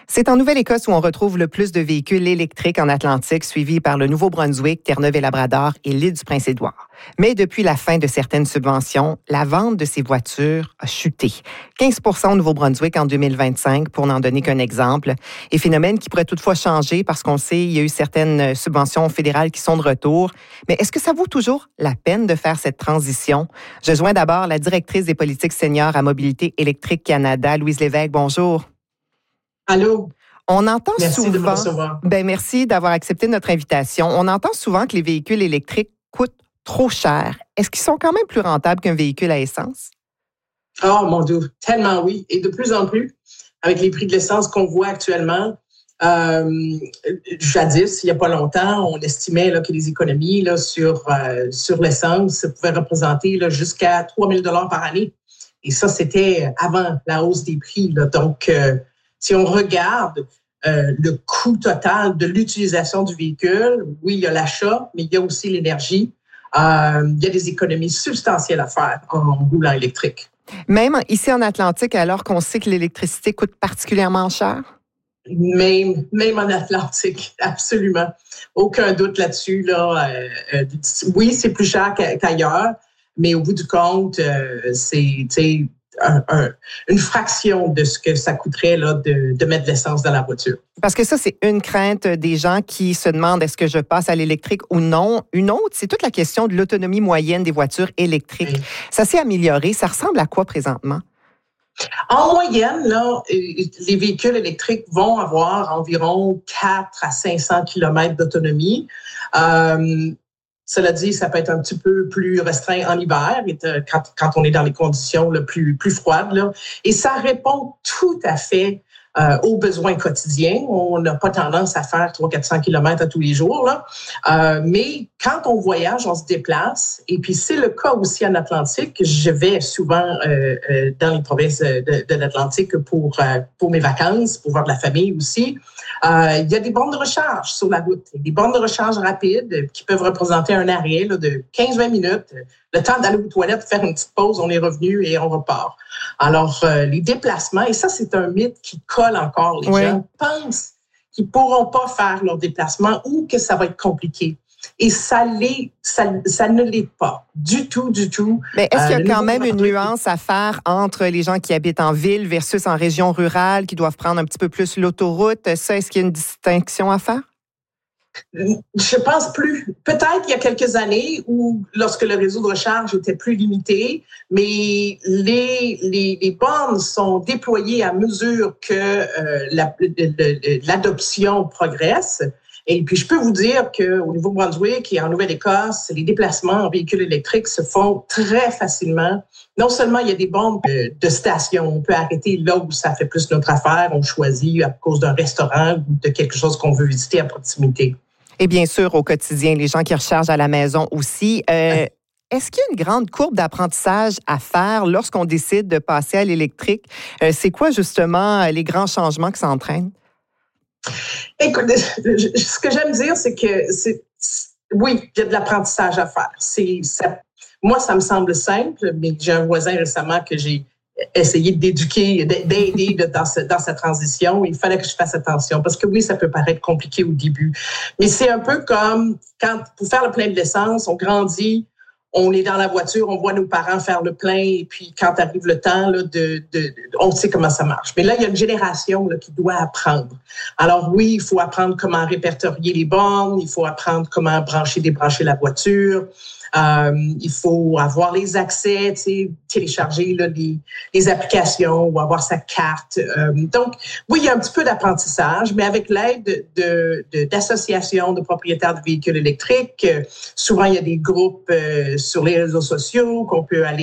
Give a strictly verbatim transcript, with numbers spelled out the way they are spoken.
C'est en Nouvelle-Écosse où on retrouve le plus de véhicules électriques en Atlantique, suivis par le Nouveau-Brunswick, Terre-Neuve-et-Labrador et l'île du Prince-Édouard. Mais depuis la fin de certaines subventions, la vente de ces voitures a chuté. quinze pour cent au Nouveau-Brunswick en deux mille vingt-cinq, pour n'en donner qu'un exemple. Et phénomène qui pourrait toutefois changer parce qu'on sait qu'il y a eu certaines subventions fédérales qui sont de retour. Mais est-ce que ça vaut toujours la peine de faire cette transition? Je joins d'abord la directrice des politiques seniors à Mobilité électrique Canada, Louise Lévesque. Bonjour. Allô? On entend merci souvent. De me recevoir. Ben merci d'avoir accepté notre invitation. On entend souvent que les véhicules électriques coûtent trop cher. Est-ce qu'ils sont quand même plus rentables qu'un véhicule à essence? Oh mon Dieu, tellement oui. Et de plus en plus, avec les prix de l'essence qu'on voit actuellement, euh, jadis, il n'y a pas longtemps, on estimait là, que les économies là, sur, euh, sur l'essence pouvaient représenter là, jusqu'à trois mille dollars par année. Et ça, c'était avant la hausse des prix. Là. Donc, euh, si on regarde euh, le coût total de l'utilisation du véhicule, oui, il y a l'achat, mais il y a aussi l'énergie. Euh, il y a des économies substantielles à faire en roulant électrique. Même ici en Atlantique, alors qu'on sait que l'électricité coûte particulièrement cher? Même, même en Atlantique, absolument. Aucun doute là-dessus. Là. Euh, euh, oui, c'est plus cher qu'ailleurs, mais au bout du compte, euh, c'est... Un, un, une fraction de ce que ça coûterait là, de, de mettre de l'essence dans la voiture. Parce que ça, c'est une crainte des gens qui se demandent est-ce que je passe à l'électrique ou non. Une autre, c'est toute la question de l'autonomie moyenne des voitures électriques. Oui. Ça s'est amélioré. Ça ressemble à quoi présentement? En moyenne, là, les véhicules électriques vont avoir environ quatre à cinq cents kilomètres d'autonomie. Euh, Cela dit, ça peut être un petit peu plus restreint en hiver, quand, quand on est dans les conditions là, plus, plus froides. Là. Et ça répond tout à fait euh, aux besoins quotidiens. On n'a pas tendance à faire trois cents à quatre cents kilomètres à tous les jours. Là. Euh, mais quand on voyage, on se déplace. Et puis, c'est le cas aussi en Atlantique. Je vais souvent euh, euh, dans les provinces de, de l'Atlantique pour, euh, pour mes vacances, pour voir de la famille aussi. Euh, il y a des bornes de recharge sur la route, des bornes de recharge rapides qui peuvent représenter un arrêt là, de quinze à vingt minutes. Le temps d'aller aux toilettes, faire une petite pause, on est revenu et on repart. Alors, euh, les déplacements, et ça, c'est un mythe qui colle encore. Les oui. gens pensent qu'ils ne pourront pas faire leurs déplacements ou que ça va être compliqué. Et ça, l'est, ça, ça ne l'est pas du tout, du tout. Mais est-ce qu'il y a euh, quand même une nuance à faire entre les gens qui habitent en ville versus en région rurale, qui doivent prendre un petit peu plus l'autoroute? Ça, est-ce qu'il y a une distinction à faire? Je pense plus. Peut-être il y a quelques années où, lorsque le réseau de recharge était plus limité, mais les, les, les bornes sont déployées à mesure que euh, la, l'adoption progresse. Et puis, je peux vous dire qu'au Nouveau-Brunswick et en Nouvelle-Écosse, les déplacements en véhicule électrique se font très facilement. Non seulement il y a des bornes de, de stations, on peut arrêter là où ça fait plus notre affaire, on choisit à cause d'un restaurant ou de quelque chose qu'on veut visiter à proximité. Et bien sûr, au quotidien, les gens qui rechargent à la maison aussi. Euh, est-ce qu'il y a une grande courbe d'apprentissage à faire lorsqu'on décide de passer à l'électrique? Euh, c'est quoi justement les grands changements qui s'entraînent? Écoute, ce que j'aime dire, c'est que c'est, oui, il y a de l'apprentissage à faire. C'est, ça, moi, ça me semble simple, mais j'ai un voisin récemment que j'ai essayé d'éduquer, d'aider dans, ce, dans sa transition. Il fallait que je fasse attention parce que oui, ça peut paraître compliqué au début. Mais c'est un peu comme quand, pour faire le plein de l'essence, on grandit, on est dans la voiture, on voit nos parents faire le plein et puis quand arrive le temps, là, de, de, de, on sait comment ça marche. Mais là, il y a une génération là, qui doit apprendre. Alors oui, il faut apprendre comment répertorier les bornes, il faut apprendre comment brancher, débrancher la voiture. Euh, il faut avoir les accès, tu sais, télécharger là, les, les applications ou avoir sa carte. Euh, donc, oui, il y a un petit peu d'apprentissage, mais avec l'aide de, de, de, d'associations de propriétaires de véhicules électriques, euh, souvent il y a des groupes euh, sur les réseaux sociaux qu'on peut aller